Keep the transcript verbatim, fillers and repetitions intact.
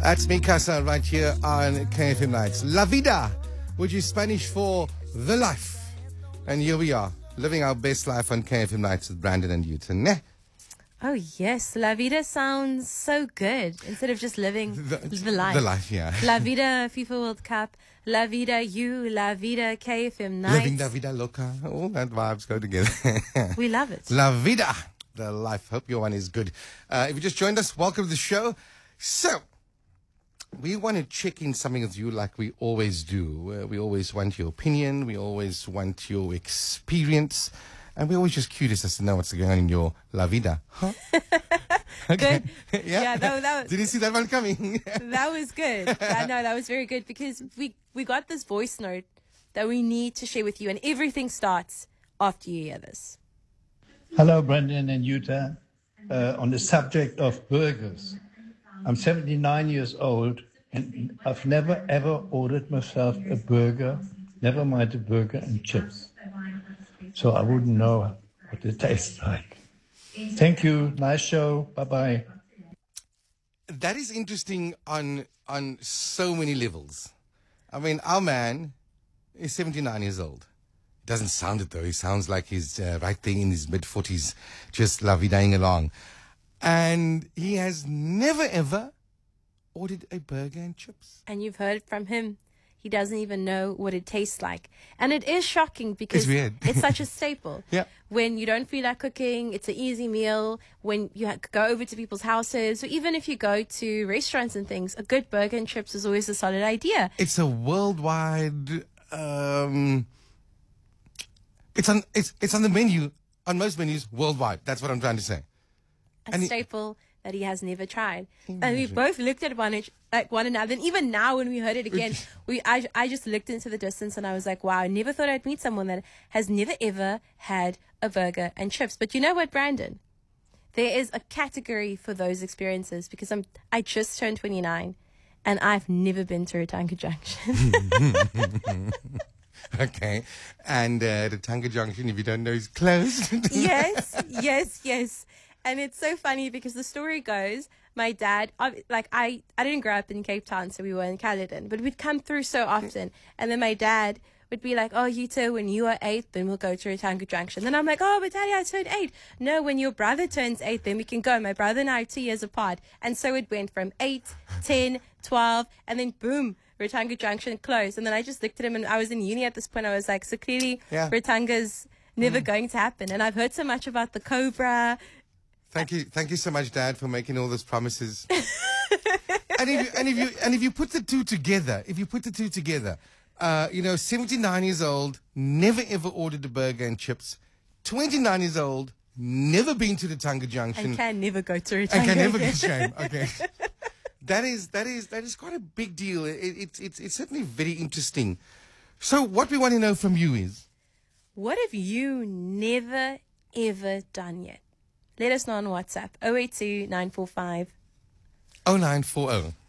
That's me, Casa, right here on K F M Nights. La vida, which is Spanish for the life. And here we are, living our best life on K F M Nights with Brandon and Newton. Nah. Oh, yes. La vida sounds so good. Instead of just living the, the life. The life, yeah. La vida, FIFA World Cup. La vida, you. La vida, K F M Nights. Living la vida loca. All that vibes go together. We love it. La vida, the life. Hope your one is good. Uh, if you just joined us, welcome to the show. So, we want to check in something with you like we always do. Uh, we always want your opinion. We always want your experience. And we're always just curious as to know what's going on in your la vida. Huh? Okay. Good. Yeah. Yeah, that, that was, Did you see that one coming? that was good. Yeah, no, that was very good because we, we got this voice note that we need to share with you, and everything starts after you hear this. Hello, Brendan and Utah. Uh, on the subject of burgers. I'm seventy-nine years old, and I've never ever ordered myself a burger, never mind a burger and chips. So I wouldn't know what it tastes like. Thank you. Nice show. Bye-bye. That is interesting on on so many levels. I mean, our man is seventy-nine years old. Doesn't sound it, though. He sounds like he's uh, right there in his mid-forties, just la-vida-ing along. And he has never, ever ordered a burger and chips. And you've heard from him. He doesn't even know what it tastes like. And it is shocking because It's weird. it's such a staple. Yeah. When you don't feel like cooking, it's an easy meal. When you ha- go over to people's houses, or even if you go to restaurants and things, a good burger and chips is always a solid idea. It's a worldwide... Um, it's on it's it's on the menu, on most menus worldwide. That's what I'm trying to say. A And he- staple that he has never tried. And we Imagine. both looked at one, each- like one another. And even now when we heard it again, we I, I just looked into the distance and I was like, wow, I never thought I'd meet someone that has never ever had a burger and chips. But you know what, Brandon? There is a category for those experiences because I'm I just turned twenty-nine and I've never been to Rotanga Junction. Okay. And uh, the Tanga Junction, if you don't know, is closed. Yes, yes, yes. And it's so funny because the story goes, my dad, I- like I, I didn't grow up in Cape Town, so we were in Caledon, but we'd come through so often. And then my dad would be like, oh, you two, when you are eight, then we'll go to Rotanga Junction. Then I'm like, oh, but Daddy, I turned eight. No, when your brother turns eight, then we can go. My brother and I are two years apart. And so it went from eight, ten, twelve, and then boom, Rotanga Junction closed. And then I just looked at him, and I was in uni at this point. I was like, so clearly Yeah. Rotanga's never going to happen. And I've heard so much about the Cobra. Thank you, thank you so much, Dad, for making all those promises. and if you and if you and if you put the two together, if you put the two together, uh, you know, seventy-nine years old, never ever ordered a burger and chips. twenty-nine years old, never been to the Tanga Junction, And can never go to Rotanga. and can never get shame. Okay, that is that is that is quite a big deal. It, it, it's it's certainly very interesting. So, what we want to know from you is, What have you never, ever done yet? Let us know on WhatsApp, oh eight two, nine four five. oh nine four oh